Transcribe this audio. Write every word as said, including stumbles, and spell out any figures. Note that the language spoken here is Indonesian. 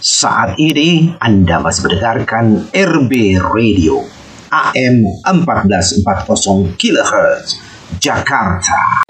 Saat ini Anda masih mendengarkan R B Radio A M empat belas empat puluh kilohertz Jakarta.